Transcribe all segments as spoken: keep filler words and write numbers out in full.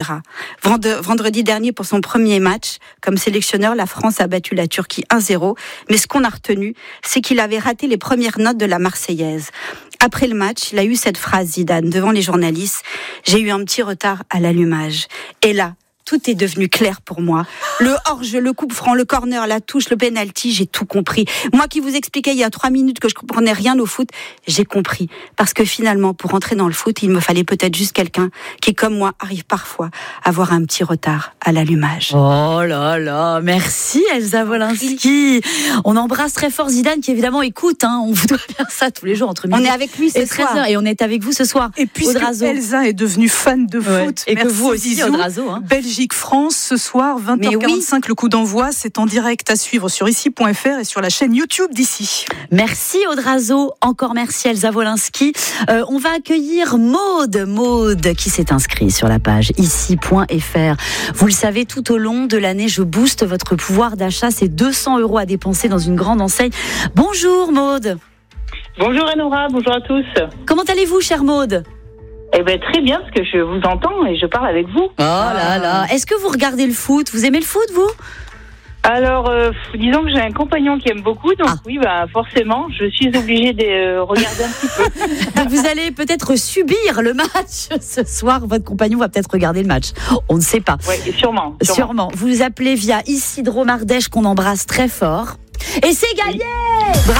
reviendra. Vendredi dernier, pour son premier match, comme sélectionneur, la France a battu la Turquie un zéro. Mais ce qu'on a retenu, c'est qu'il avait raté les premières notes de la Marseillaise. Après le match, il a eu cette phrase, Zidane, devant les journalistes. J'ai eu un petit retard à l'allumage. Et là, tout est devenu clair pour moi. Le hors-jeu, le coup-franc, le corner, la touche, le penalty, j'ai tout compris. Moi qui vous expliquais il y a trois minutes que je comprenais rien au foot, j'ai compris. Parce que finalement, pour entrer dans le foot, il me fallait peut-être juste quelqu'un qui, comme moi, arrive parfois à avoir un petit retard à l'allumage. Oh là là, merci Elsa Wolinski. On embrasse très fort Zidane qui évidemment écoute, hein, on vous doit bien ça tous les jours entre midi. On est avec lui ce soir. Et on est avec vous ce soir. Et puisque Odrazo. Elsa est devenue fan de foot, ouais. Et merci que vous aussi, Zizou. Odrazo. Hein. Belgique-France ce soir, vingt heures quarante-cinq, oui. Le coup d'envoi, c'est en direct à suivre sur ici point f r et sur la chaîne YouTube d'Ici. Merci Odrazo, encore merci Elsa Wolinski. Euh, on va accueillir Maude, Maude qui s'est inscrite sur la page ici point f r. Vous le savez, tout au long de l'année, je booste votre pouvoir d'achat. C'est deux cents euros à dépenser dans une grande enseigne. Bonjour Maude. Bonjour Enora, bonjour à tous. Comment allez-vous, chère Maude ? Eh ben très bien, parce que je vous entends et je parle avec vous. Oh là là. Est-ce que vous regardez le foot ? Vous aimez le foot, vous ? Alors, euh, disons que j'ai un compagnon qui aime beaucoup, donc ah. oui, bah, forcément, je suis obligée de euh, regarder un petit peu. Donc vous allez peut-être subir le match ce soir. Votre compagnon va peut-être regarder le match. On ne sait pas. Oui, sûrement, sûrement. Sûrement. Vous vous appelez via Isidro Mardèche, qu'on embrasse très fort. Et c'est gagné ! Oui. Bravo !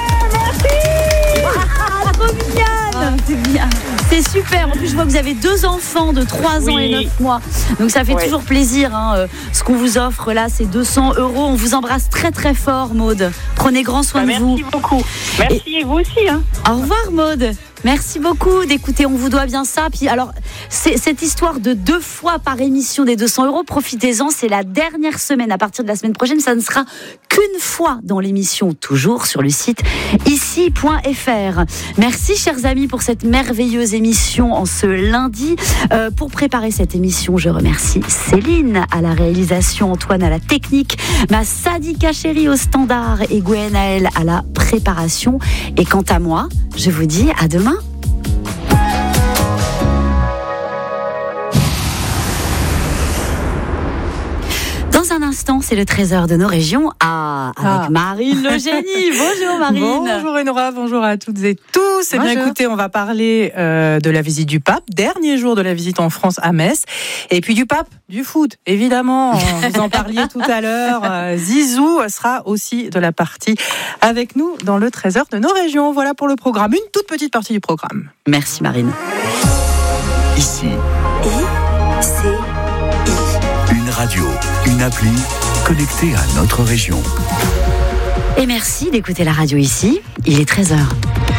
Merci ! Ah, trop mignonne ! Ah, c'est bien. C'est super. En plus, je vois que vous avez deux enfants de trois ans oui. et neuf mois. Donc, ça fait oui. toujours plaisir. Hein. Euh, ce qu'on vous offre là, c'est deux cents euros. On vous embrasse très, très fort, Maude. Prenez grand soin bah, de vous. Merci beaucoup. Merci et, et vous aussi. Hein. Au revoir, Maude. Merci beaucoup d'écouter, on vous doit bien ça. Puis alors, c'est, cette histoire de deux fois par émission des deux cents euros, profitez-en, c'est la dernière semaine. À partir de la semaine prochaine, ça ne sera qu'une fois dans l'émission, toujours sur le site ici point f r. Merci, chers amis, pour cette merveilleuse émission en ce lundi. Euh, pour préparer cette émission, je remercie Céline à la réalisation, Antoine à la technique, ma Sadika chérie au standard et Gwenaël à la préparation. Et quant à moi, je vous dis à demain. Dans un instant, c'est le trésor de nos régions. Ah, avec ah. Marine Le Génie. Bonjour Marine. Bonjour Enora, bonjour à toutes et tous. Eh bien écoutez, on va parler euh, de la visite du pape, dernier jour de la visite en France à Metz. Et puis du pape, du foot, évidemment. Vous en parliez tout à l'heure. Euh, Zizou sera aussi de la partie avec nous dans le trésor de nos régions. Voilà pour le programme. Une toute petite partie du programme. Merci Marine. Ici. Et c'est une radio, une appli connectée à notre région. Et merci d'écouter la radio ici. Il est treize heures.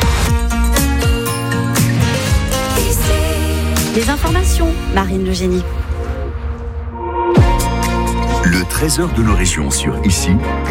Les informations, Marine Le Génie. Le trésor de nos régions sur Ici.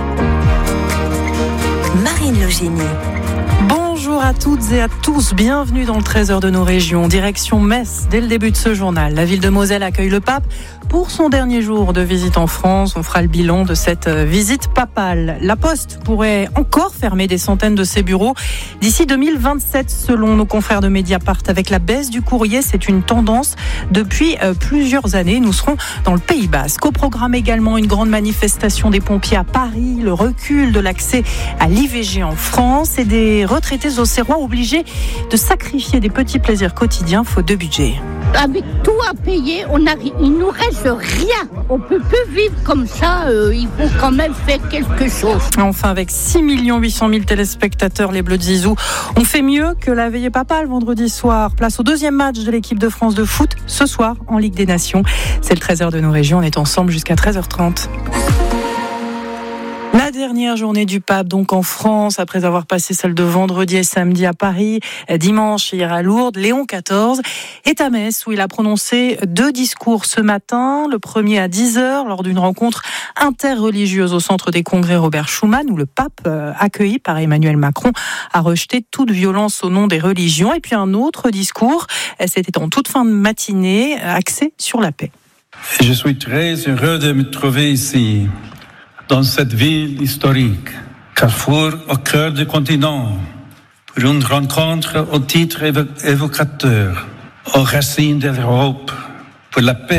Marine Le Génie. Bonjour à toutes et à tous, bienvenue dans le trésor de nos régions. Direction Metz, dès le début de ce journal. La ville de Moselle accueille le pape pour son dernier jour de visite en France. On fera le bilan de cette visite papale. La Poste pourrait encore fermer des centaines de ses bureaux d'ici deux mille vingt-sept, selon nos confrères de Mediapart. Avec la baisse du courrier, c'est une tendance depuis plusieurs années. Nous serons dans le Pays Basque. Au programme également une grande manifestation des pompiers à Paris, le recul de l'accès à l'I V G en France et des retraités auxerrois obligés de sacrifier des petits plaisirs quotidiens faute de budget. Avec tout à payer, on a, il nous reste rien. On peut plus vivre comme ça. Euh, il faut quand même faire quelque chose. Enfin, avec six millions huit cent mille téléspectateurs, les Bleus de Zizou ont fait mieux que la veillée papale vendredi soir. Place au deuxième match de l'équipe de France de foot ce soir en Ligue des Nations. C'est le trésor de nos régions. On est ensemble jusqu'à treize heures trente. La dernière journée du pape, donc en France, après avoir passé celle de vendredi et samedi à Paris, dimanche hier à Lourdes, Léon quatorze est à Metz où il a prononcé deux discours ce matin. Le premier à dix heures lors d'une rencontre interreligieuse au centre des congrès Robert Schuman où le pape, accueilli par Emmanuel Macron, a rejeté toute violence au nom des religions. Et puis un autre discours, c'était en toute fin de matinée, axé sur la paix. Je suis très heureux de me trouver ici, dans cette ville historique, carrefour au cœur du continent, pour une rencontre au titre évocateur, aux racines de l'Europe, pour la paix